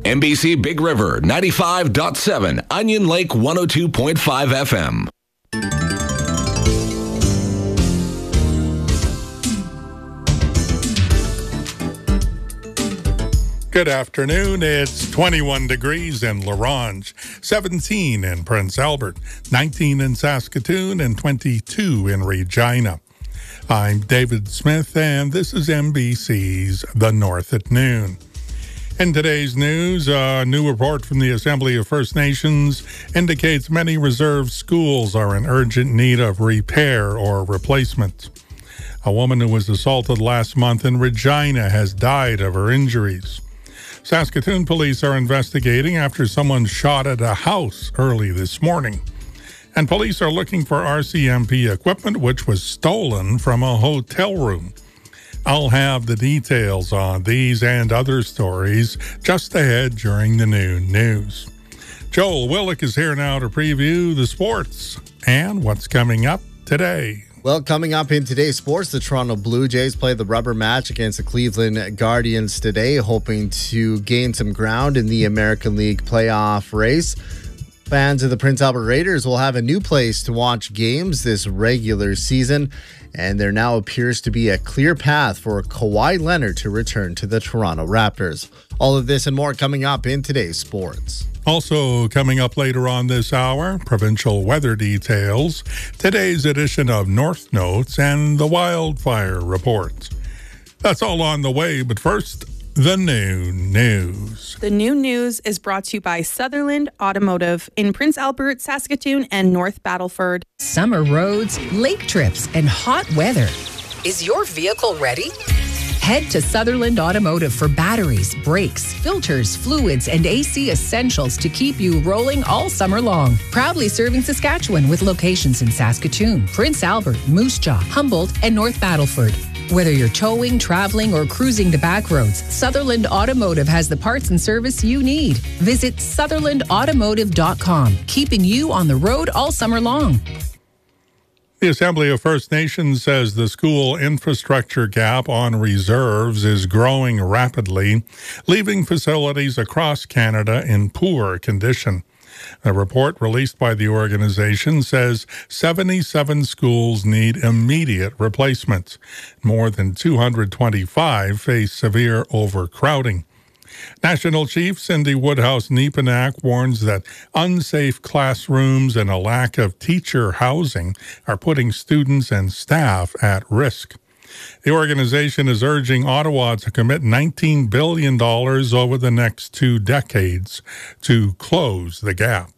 NBC Big River 95.7, Onion Lake 102.5 FM. Good afternoon. It's 21 degrees in La Ronge, 17 in Prince Albert, 19 in Saskatoon, and 22 in Regina. I'm David Smith, and this is NBC's The North at Noon. In today's news, a new report from the Assembly of First Nations indicates many reserve schools are in urgent need of repair or replacement. A woman who was assaulted last month in Regina has died of her injuries. Saskatoon police are investigating after someone shot at a house early this morning. And police are looking for RCMP equipment which was stolen from a hotel room. I'll have the details on these and other stories just ahead during the noon news. Joel Willick is here now to preview the sports and what's coming up today. Well, coming up in today's sports, the Toronto Blue Jays play the rubber match against the Cleveland Guardians today, hoping to gain some ground in the American League playoff race. Fans of the Prince Albert Raiders will have a new place to watch games this regular season, and there now appears to be a clear path for Kawhi Leonard to return to the Toronto Raptors. All of this and more coming up in today's sports. Also coming up later on this hour, provincial weather details, today's edition of North Notes, and the wildfire report. That's all on the way, but first, the noon news. The noon news is brought to you by Sutherland Automotive in Prince Albert, Saskatoon, and North Battleford. Summer roads, lake trips, and hot weather. Is your vehicle ready? Head to Sutherland Automotive for batteries, brakes, filters, fluids, and AC essentials to keep you rolling all summer long. Proudly serving Saskatchewan with locations in Saskatoon, Prince Albert, Moose Jaw, Humboldt, and North Battleford. Whether you're towing, traveling, or cruising the back roads, Sutherland Automotive has the parts and service you need. Visit SutherlandAutomotive.com, keeping you on the road all summer long. The Assembly of First Nations says the school infrastructure gap on reserves is growing rapidly, leaving facilities across Canada in poor condition. A report released by the organization says 77 schools need immediate replacements. More than 225 face severe overcrowding. National Chief Cindy Woodhouse-Nepenak warns that unsafe classrooms and a lack of teacher housing are putting students and staff at risk. The organization is urging Ottawa to commit $19 billion over the next 2 decades to close the gap.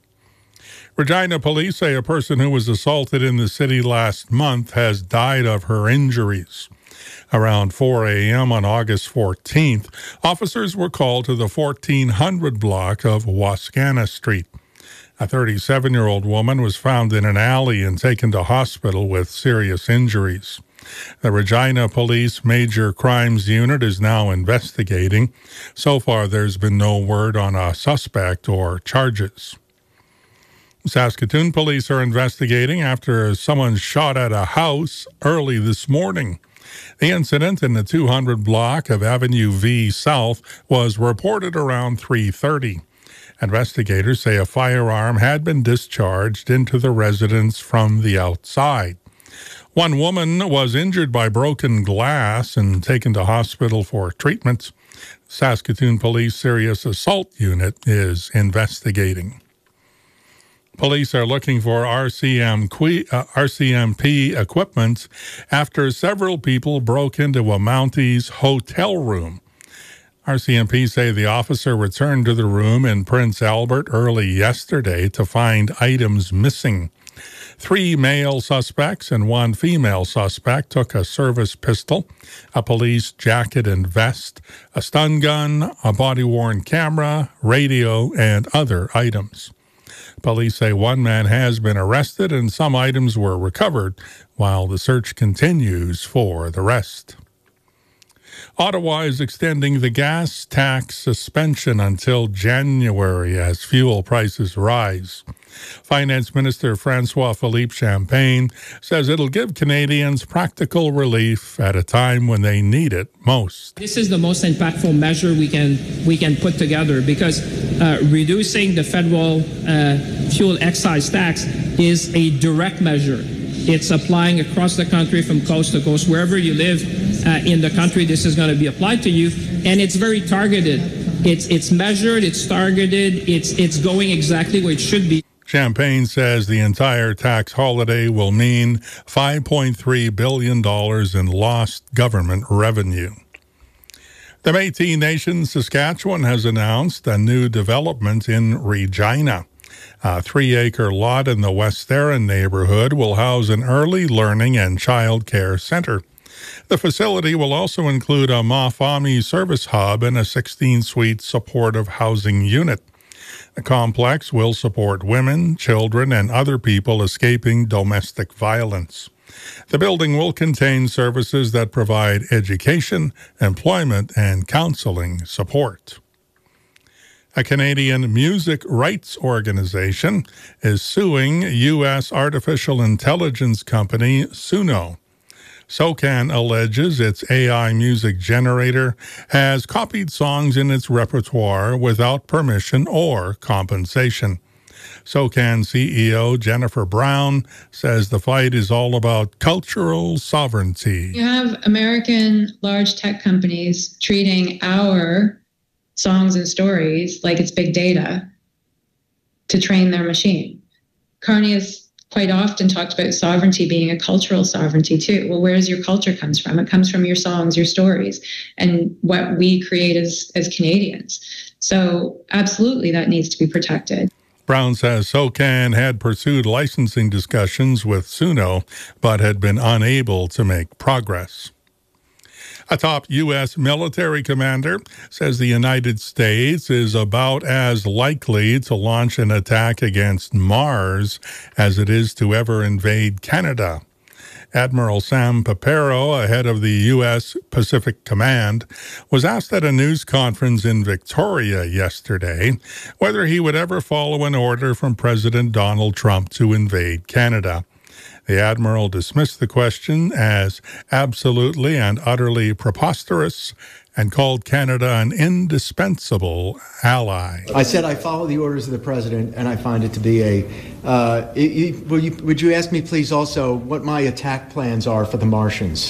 Regina police say a person who was assaulted in the city last month has died of her injuries. Around 4 a.m. on August 14th, officers were called to the 1400 block of Wascana Street. A 37-year-old woman was found in an alley and taken to hospital with serious injuries. The Regina Police Major Crimes Unit is now investigating. So far, there's been no word on a suspect or charges. Saskatoon police are investigating after someone shot at a house early this morning. The incident in the 200 block of Avenue V South was reported around 3:30. Investigators say a firearm had been discharged into the residence from the outside. One woman was injured by broken glass and taken to hospital for treatment. Saskatoon Police Serious Assault Unit is investigating. Police are looking for RCMP equipment after several people broke into a Mounties hotel room. RCMP say the officer returned to the room in Prince Albert early yesterday to find items missing. 3 male suspects and 1 female suspect took a service pistol, a police jacket and vest, a stun gun, a body-worn camera, radio, and other items. Police say 1 man has been arrested and some items were recovered, while the search continues for the rest. Ottawa is extending the gas tax suspension until January as fuel prices rise. Finance Minister François-Philippe Champagne says it'll give Canadians practical relief at a time when they need it most. This is the most impactful measure we can put together, because reducing the federal fuel excise tax is a direct measure. It's applying across the country from coast to coast. Wherever you live in the country, this is going to be applied to you, and it's very targeted. It's measured, it's targeted, it's going exactly where it should be. Champagne says the entire tax holiday will mean $5.3 billion in lost government revenue. The Métis Nation Saskatchewan has announced a new development in Regina. A 3-acre lot in the West Theron neighborhood will house an early learning and child care center. The facility will also include a Mafami service hub and a 16-suite supportive housing unit. The complex will support women, children, and other people escaping domestic violence. The building will contain services that provide education, employment, and counseling support. A Canadian music rights organization is suing U.S. artificial intelligence company Suno. SOCAN alleges its AI music generator has copied songs in its repertoire without permission or compensation. SOCAN CEO Jennifer Brown says the fight is all about cultural sovereignty. You have American large tech companies treating our songs and stories like it's big data to train their machine. Carney has quite often talked about sovereignty being a cultural sovereignty too. Well, where does your culture comes from? It comes from your songs, your stories, and what we create as Canadians. So absolutely that needs to be protected. Brown says SOCAN had pursued licensing discussions with Suno, but had been unable to make progress. A top U.S. military commander says the United States is about as likely to launch an attack against Mars as it is to ever invade Canada. Admiral Sam Papero, head of the U.S. Pacific Command, was asked at a news conference in Victoria yesterday whether he would ever follow an order from President Donald Trump to invade Canada. The Admiral dismissed the question as absolutely and utterly preposterous and called Canada an indispensable ally. I said I follow the orders of the President, and I find it to be would you ask me, please, also what my attack plans are for the Martians?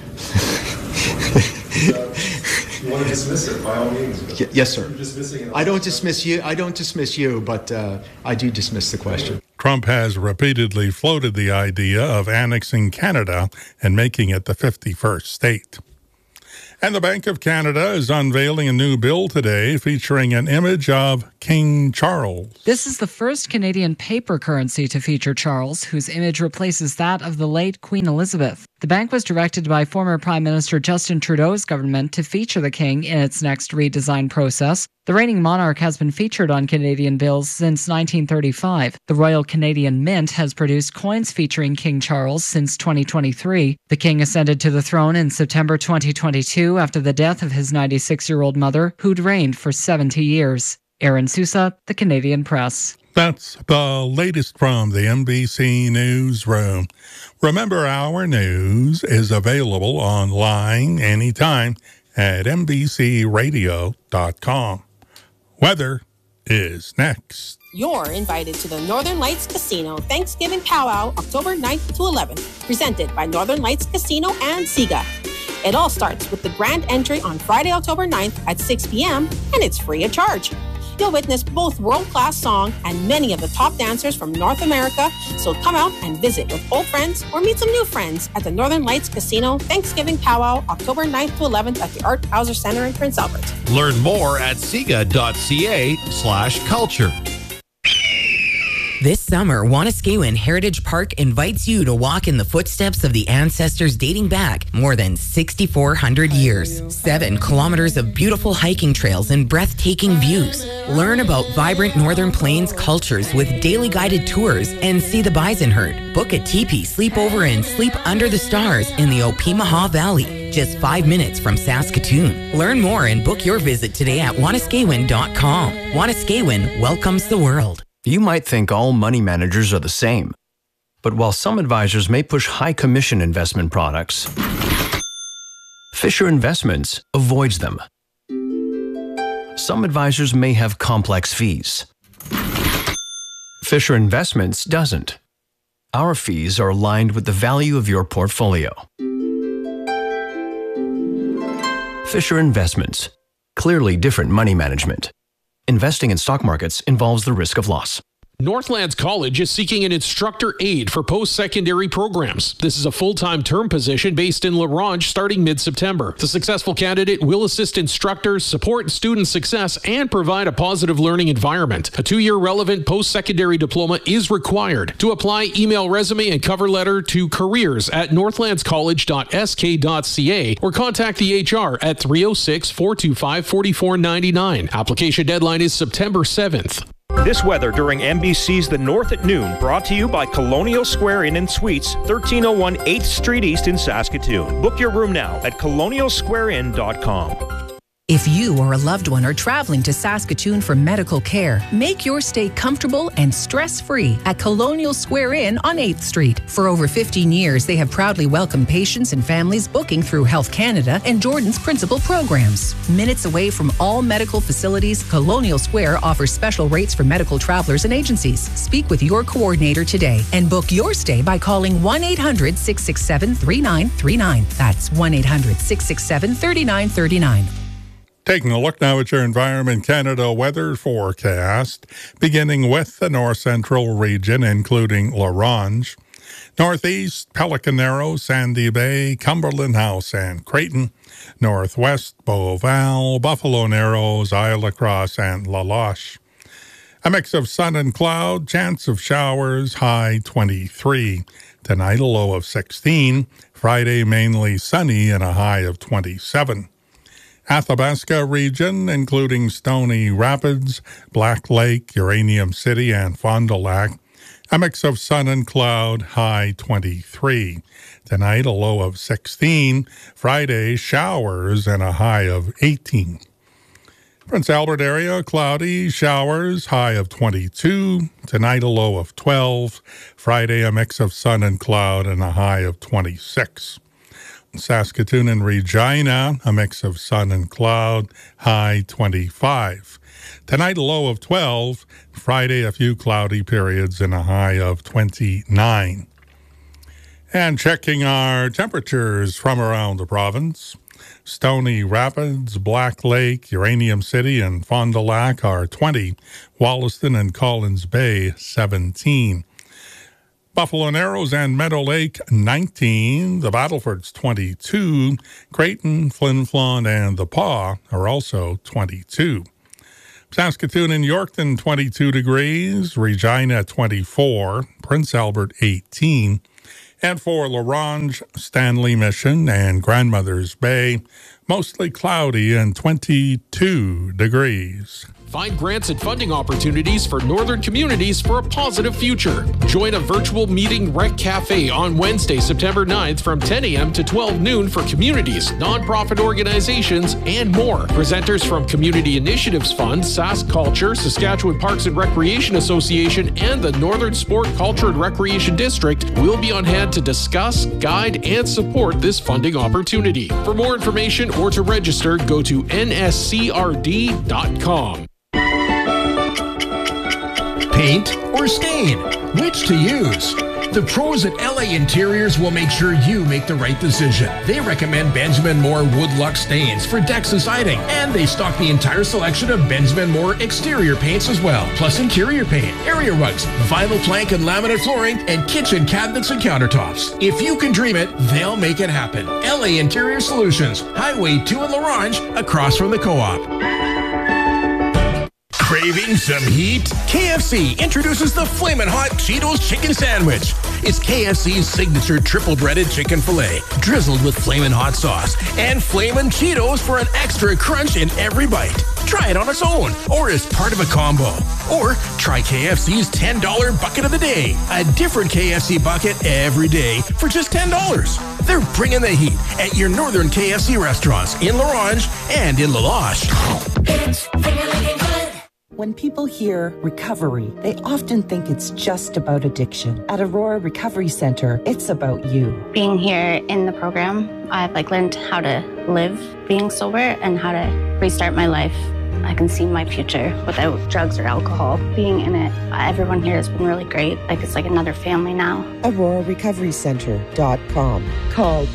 You want to dismiss it, by all means. Yes, sir. I don't dismiss you, but I do dismiss the question. Trump has repeatedly floated the idea of annexing Canada and making it the 51st state. And the Bank of Canada is unveiling a new bill today featuring an image of King Charles. This is the first Canadian paper currency to feature Charles, whose image replaces that of the late Queen Elizabeth. The bank was directed by former Prime Minister Justin Trudeau's government to feature the king in its next redesign process. The reigning monarch has been featured on Canadian bills since 1935. The Royal Canadian Mint has produced coins featuring King Charles since 2023. The king ascended to the throne in September 2022 after the death of his 96-year-old mother, who'd reigned for 70 years. Aaron Sousa, The Canadian Press. That's the latest from the NBC Newsroom. Remember, our news is available online anytime at NBCRadio.com. Weather is next. You're invited to the Northern Lights Casino Thanksgiving Powwow, October 9th to 11th, presented by Northern Lights Casino and SIGA. It all starts with the grand entry on Friday, October 9th at 6 p.m., and it's free of charge. You'll witness both world-class song and many of the top dancers from North America, so come out and visit with old friends or meet some new friends at the Northern Lights Casino Thanksgiving Powwow, October 9th to 11th at the Art Hauser Center in Prince Albert. Learn more at siga.ca/culture. This summer, Wanuskewin Heritage Park invites you to walk in the footsteps of the ancestors dating back more than 6,400 years. 7 kilometers of beautiful hiking trails and breathtaking views. Learn about vibrant Northern Plains cultures with daily guided tours and see the bison herd. Book a teepee sleepover and sleep under the stars in the Opeemaha Valley, just 5 minutes from Saskatoon. Learn more and book your visit today at wanuskewin.com. Wanuskewin welcomes the world. You might think all money managers are the same. But while some advisors may push high commission investment products, Fisher Investments avoids them. Some advisors may have complex fees. Fisher Investments doesn't. Our fees are aligned with the value of your portfolio. Fisher Investments. Clearly different money management. Investing in stock markets involves the risk of loss. Northlands College is seeking an instructor aide for post-secondary programs. This is a full-time term position based in La Ronge starting mid-September. The successful candidate will assist instructors, support student success, and provide a positive learning environment. A 2-year relevant post-secondary diploma is required. To apply, email resume and cover letter to careers@northlandscollege.sk.ca or contact the HR at 306-425-4499. Application deadline is September 7th. This weather during MBC's The North at Noon, brought to you by Colonial Square Inn and Suites, 1301 8th Street East in Saskatoon. Book your room now at colonialsquareinn.com. If you or a loved one are traveling to Saskatoon for medical care, make your stay comfortable and stress-free at Colonial Square Inn on 8th Street. For over 15 years, they have proudly welcomed patients and families booking through Health Canada and Jordan's principal programs. Minutes away from all medical facilities, Colonial Square offers special rates for medical travelers and agencies. Speak with your coordinator today and book your stay by calling 1-800-667-3939. That's 1-800-667-3939. Taking a look now at your Environment Canada weather forecast, beginning with the north central region, including La Ronge, northeast, Pelican Narrows, Sandy Bay, Cumberland House, and Creighton, northwest, Beauval, Buffalo Narrows, Isle La Crosse, and La Loche. A mix of sun and cloud, chance of showers, high 23. Tonight, a low of 16. Friday, mainly sunny and a high of 27. Athabasca region, including Stony Rapids, Black Lake, Uranium City, and Fond du Lac. A mix of sun and cloud, high 23. Tonight, a low of 16. Friday, showers and a high of 18. Prince Albert area, cloudy, showers, high of 22. Tonight, a low of 12. Friday, a mix of sun and cloud and a high of 26. Saskatoon and Regina, a mix of sun and cloud, high 25. Tonight, a low of 12. Friday, a few cloudy periods and a high of 29. And checking our temperatures from around the province. Stony Rapids, Black Lake, Uranium City, and Fond du Lac are 20. Wollaston and Collins Bay, 17. Buffalo Narrows and Meadow Lake, 19. The Battlefords, 22. Creighton, Flin Flon, and The Pas are also 22. Saskatoon and Yorkton, 22 degrees. Regina, 24. Prince Albert, 18. And for La Ronge, Stanley Mission, and Grandmother's Bay, mostly cloudy and 22 degrees. Find grants and funding opportunities for northern communities for a positive future. Join a virtual meeting Rec Cafe on Wednesday, September 9th from 10 a.m. to 12 noon for communities, nonprofit organizations, and more. Presenters from Community Initiatives Fund, Sask Culture, Saskatchewan Parks and Recreation Association, and the Northern Sport, Culture and Recreation District will be on hand to discuss, guide, and support this funding opportunity. For more information or to register, go to nscrd.com. Paint or stain? Which to use? The pros at LA Interiors will make sure you make the right decision. They recommend Benjamin Moore Woodluck stains for decks and siding, and they stock the entire selection of Benjamin Moore exterior paints as well, plus interior paint, area rugs, vinyl plank and laminate flooring, and kitchen cabinets and countertops. If you can dream it, they'll make it happen. LA Interior Solutions, Highway 2 in La Ronge, across from the Co-op. Craving some heat? KFC introduces the Flamin' Hot Cheetos Chicken Sandwich. It's KFC's signature triple breaded chicken filet, drizzled with Flamin' Hot sauce and Flamin' Cheetos for an extra crunch in every bite. Try it on its own or as part of a combo. Or try KFC's $10 bucket of the day, a different KFC bucket every day for just $10. They're bringing the heat at your northern KFC restaurants in La Ronge and in La Loche. When people hear recovery, they often think it's just about addiction. At Aurora Recovery Center, it's about you. Being here in the program, I've learned how to live being sober and how to restart my life. I can see my future without drugs or alcohol. Being in it, everyone here has been really great. It's like another family now. AuroraRecoveryCenter.com. Call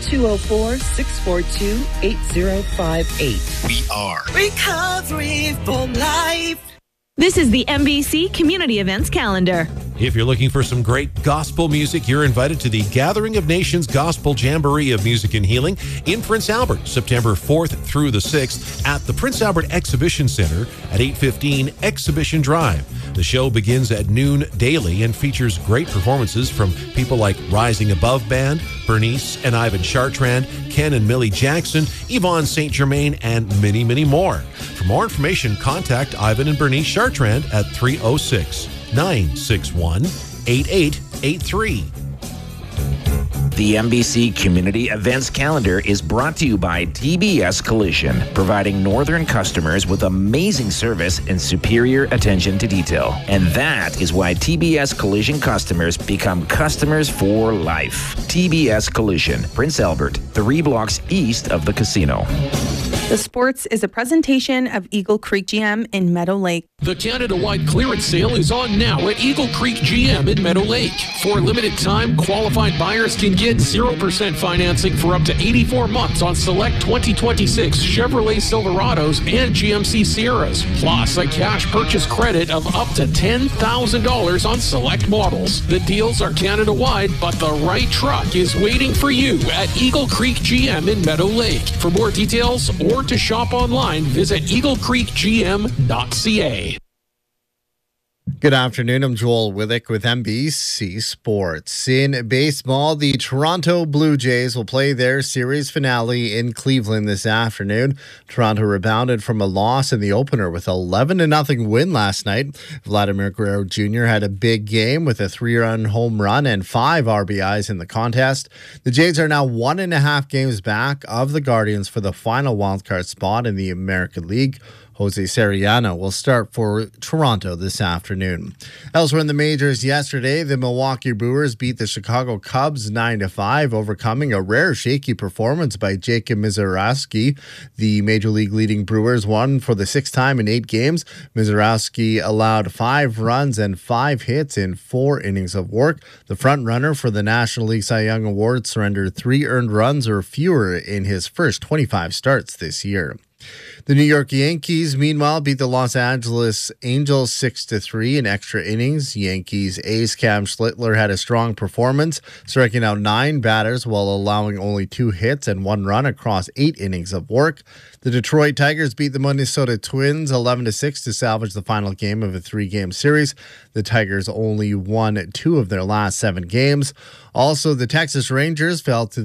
204-642-8058. We are Recovery for Life. This is the MBC Community Events Calendar. If you're looking for some great gospel music, you're invited to the Gathering of Nations Gospel Jamboree of Music and Healing in Prince Albert, September 4th through the 6th at the Prince Albert Exhibition Center at 815 Exhibition Drive. The show begins at noon daily and features great performances from people like Rising Above Band, Bernice and Ivan Chartrand, Ken and Millie Jackson, Yvonne St. Germain, and many, many more. For more information, contact Ivan and Bernice Chartrand at 306-961-8883. The MBC Community Events Calendar is brought to you by TBS Collision, providing northern customers with amazing service and superior attention to detail. And that is why TBS Collision customers become customers for life. TBS Collision, Prince Albert, 3 blocks east of the casino. The Sports is a presentation of Eagle Creek GM in Meadow Lake. The Canada-wide clearance sale is on now at Eagle Creek GM in Meadow Lake. For a limited time, qualified buyers can get 0% financing for up to 84 months on select 2026 Chevrolet Silverados and GMC Sierras, plus a cash purchase credit of up to $10,000 on select models. The deals are Canada-wide, but the right truck is waiting for you at Eagle Creek GM in Meadow Lake. For more details or to shop online, visit eaglecreekgm.ca. Good afternoon. I'm Joel Withick with NBC Sports. In baseball, the Toronto Blue Jays will play their series finale in Cleveland this afternoon. Toronto rebounded from a loss in the opener with a 11-0 win last night. Vladimir Guerrero Jr. had a big game with a 3-run home run and 5 RBIs in the contest. The Jays are now 1.5 games back of the Guardians for the final wildcard spot in the American League. Jose Sariano will start for Toronto this afternoon. Elsewhere in the majors yesterday, the Milwaukee Brewers beat the Chicago Cubs 9-5, overcoming a rare shaky performance by Jacob Misiorowski. The Major League leading Brewers won for the 6th time in 8 games. Misiorowski allowed 5 runs and 5 hits in 4 innings of work. The front-runner for the National League Cy Young Award surrendered 3 earned runs or fewer in his first 25 starts this year. The New York Yankees, meanwhile, beat the Los Angeles Angels 6-3 in extra innings. Yankees ace Cam Schlittler had a strong performance, striking out 9 batters while allowing only 2 hits and 1 run across 8 innings of work. The Detroit Tigers beat the Minnesota Twins 11-6 to salvage the final game of a 3-game series. The Tigers only won 2 of their last 7 games. Also, the Texas Rangers fell to